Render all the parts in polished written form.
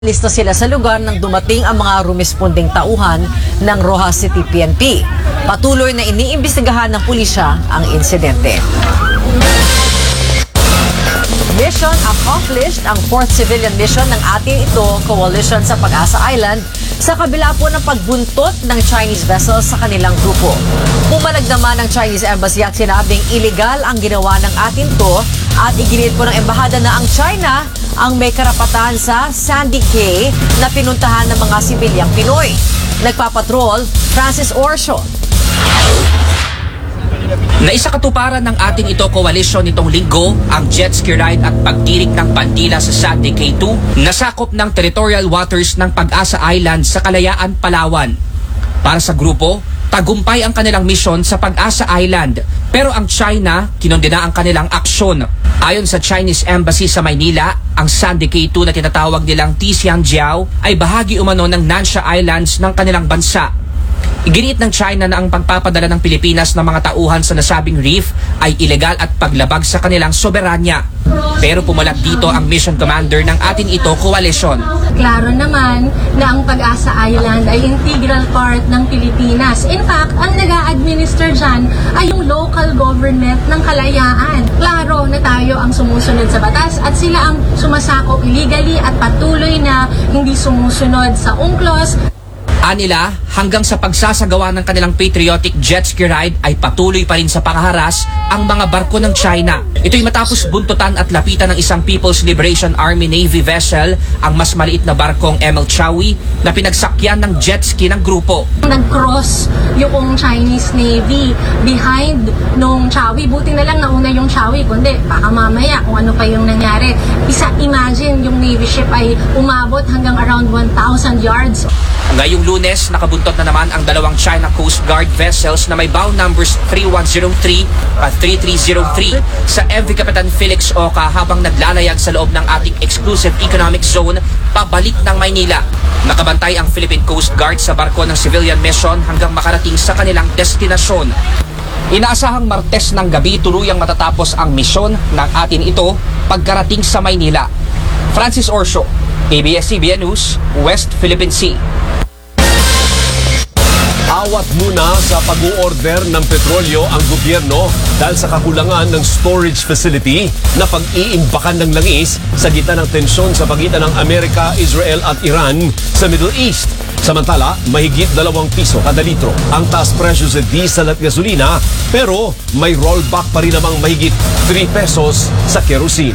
Lista sila sa lugar nang dumating ang mga rumesponding tauhan ng Rojas City PNP. Patuloy na iniimbestigahan ng pulisya ang insidente. Mission accomplished ang 4th civilian mission ng ating ito coalition sa Pag-asa Island sa kabila po ng pagbuntot ng Chinese vessels sa kanilang grupo. Pumalag naman ng Chinese Embassy at sinabing illegal ang ginawa ng atin to at iginiit po ng embahada na ang China ang may karapatan sa Sandy Cay na pinuntahan ng mga sibilyang Pinoy. Nagpapatrol, Francis Orsio. Naisakatuparan ng ating ito coalition nitong linggo ang jet ski ride at pagtirik ng bandila sa Sandy Cay 2 na sakop ng territorial waters ng Pag-asa Island sa Kalayaan, Palawan. Para sa grupo, tagumpay ang kanilang misyon sa Pag-asa Island pero ang China kinondena ang kanilang aksyon. Ayon sa Chinese Embassy sa Maynila, ang Sandy Cay 2 na tinatawag nilang Tixiangjiao ay bahagi umano ng Nansha Islands ng kanilang bansa. Iginiit ng China na ang pagpapadala ng Pilipinas ng mga tauhan sa nasabing reef ay ilegal at paglabag sa kanilang soberanya. Pero pumalag dito ang mission commander ng atin ito coalition. Klaro naman na ang Pag-asa Island ay integral part ng Pilipinas. In fact, ang nag-a-administer dyan ay yung local government ng Kalayaan. Klaro na tayo ang sumusunod sa batas at sila ang sumasakop illegally at patuloy na hindi sumusunod sa UNCLOS. Anila, hanggang sa pagsasagawa ng kanilang patriotic jet ski ride ay patuloy pa rin sa pangharas ang mga barko ng China. Ito'y matapos buntutan at lapitan ng isang People's Liberation Army Navy vessel, ang mas maliit na barkong ML Chawi na pinagsakyan ng jet ski ng grupo. Nag-cross yung Chinese Navy behind nung Chawi. Buti na lang nauna yung Chawi, kundi baka mamaya kung ano pa yung nangyari. Imagine yung Navy ship ay umabot hanggang around 1,000 yards. Ngayong Lunes, nakabuntot na naman ang dalawang China Coast Guard vessels na may bow numbers 3103 at 3303 sa MV Kapitan Felix Oca habang naglalayag sa loob ng ating exclusive economic zone pabalik ng Maynila. Nakabantay ang Philippine Coast Guard sa barko ng civilian mission hanggang makarating sa kanilang destinasyon. Inaasahang Martes ng gabi tuluyang matatapos ang misyon ng atin ito pagkarating sa Maynila. Francis Orsio, ABS-CBN News, West Philippine Sea. Awat muna sa pag-o-order ng petrolyo ang gobyerno dahil sa kakulangan ng storage facility na pag-iimbakan ng langis sa gitna ng tensyon sa pagitan ng Amerika, Israel at Iran sa Middle East. Samantala, mahigit 2 piso kada litro ang taas presyo sa diesel at gasolina pero may rollback pa rin namang mahigit 3 pesos sa kerosene.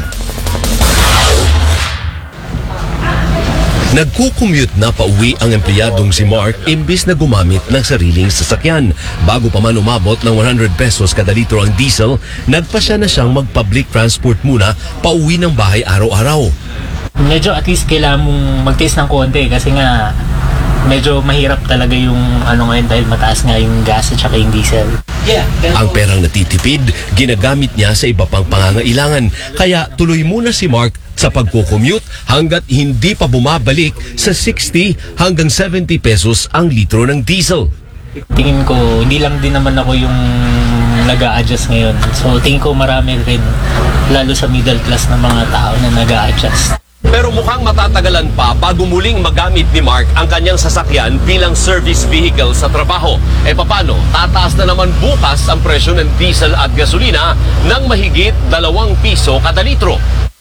Nagkukommute na pauwi ang empleyadong si Mark imbis na gumamit ng sariling sasakyan. Bago pa man umabot ng 100 pesos kada litro ang diesel, nagpasya na siyang mag-public transport muna pauwi ng bahay araw-araw. Medyo at least kailangan mong magtiis ng konti kasi nga medyo mahirap talaga yung ngayon dahil mataas nga yung gas at saka yung diesel. Ang perang natitipid, ginagamit niya sa iba pang pangangailangan. Kaya tuloy muna si Mark sa pagko-commute hanggat hindi pa bumabalik sa 60 hanggang 70 pesos ang litro ng diesel. Tingin ko, hindi lang din naman ako yung nag-a-adjust ngayon. So tingin ko marami rin, lalo sa middle class na mga tao na nag-a-adjust. Pero mukhang matatagalan pa bago muling magamit ni Mark ang kanyang sasakyan bilang service vehicle sa trabaho. Paano? Tataas na naman bukas ang presyo ng diesel at gasolina ng mahigit 2 piso kada litro.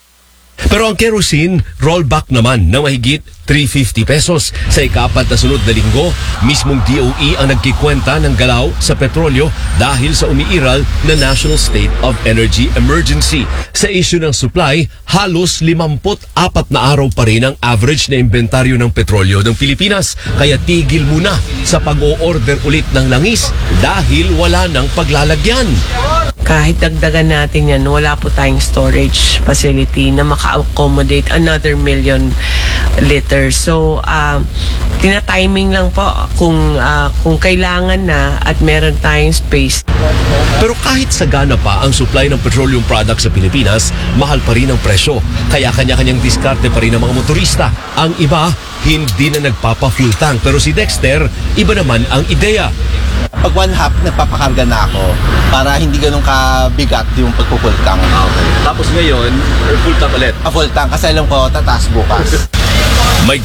Pero ang kerosene, rollback naman ng mahigit 350 pesos. Sa ika-4 na sunod na linggo, mismong DOE ang nagkikwenta ng galaw sa petrolyo dahil sa umiiral na National State of Energy Emergency. Sa issue ng supply, halos 54 na araw pa rin ang average na inventaryo ng petrolyo ng Pilipinas. Kaya tigil muna sa pag-o-order ulit ng langis dahil wala ng paglalagyan. Kahit dagdagan natin yan, wala po tayong storage facility na maka-accommodate another 1 million liters. So, tina-timing lang po kung kailangan na at meron tayong space. Pero kahit sagana pa ang supply ng petroleum products sa Pilipinas, mahal pa rin ang presyo. Kaya kanya-kanyang diskarte pa rin ang mga motorista. Ang iba, hindi na nagpapa-full tank. Pero si Dexter, iba naman ang ideya. Pag 1/2, nagpapakarga na ako para hindi ganun kabigat yung pagpupultang. Tapos ngayon, full tank ulit. Full tank kasi alam ko tataas bukas.